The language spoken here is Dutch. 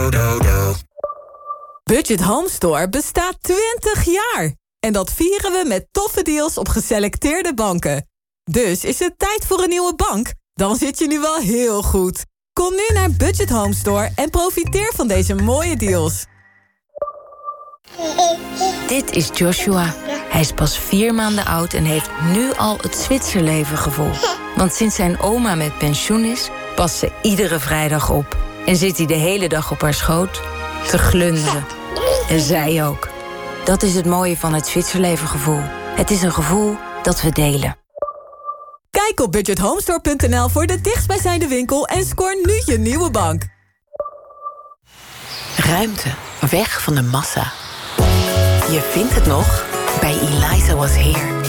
Budget Home Store bestaat 20 jaar. En dat vieren we met toffe deals op geselecteerde banken. Dus is het tijd voor een nieuwe bank? Dan zit je nu wel heel goed. Kom nu naar Budget Home Store en profiteer van deze mooie deals. Dit is Joshua. Hij is pas 4 maanden oud en heeft nu al het Zwitserleven gevoel. Want sinds zijn oma met pensioen is, past ze iedere vrijdag op. En zit hij de hele dag op haar schoot te glunderen. En zij ook. Dat is het mooie van het Zwitserleven gevoel. Het is een gevoel dat we delen. Kijk op budgethomestore.nl voor de dichtstbijzijnde winkel en scoor nu je nieuwe bank. Ruimte, weg van de massa. Je vindt het nog bij Eliza Was Here.